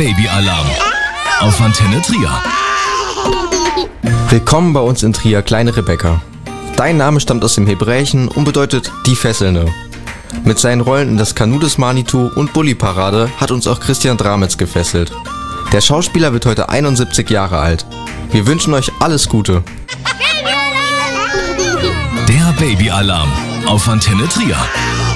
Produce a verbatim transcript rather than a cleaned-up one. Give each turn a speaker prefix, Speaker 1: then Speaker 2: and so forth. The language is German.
Speaker 1: Babyalarm auf Antenne Trier.
Speaker 2: Willkommen bei uns in Trier, kleine Rebecca. Dein Name stammt aus dem Hebräischen und bedeutet die Fesselnde. Mit seinen Rollen in Das Kanu des Manitou und Bulli-Parade hat uns auch Christian Dramitz gefesselt. Der Schauspieler wird heute einundsiebzig Jahre alt. Wir wünschen euch alles Gute.
Speaker 1: Der Babyalarm auf Antenne Trier.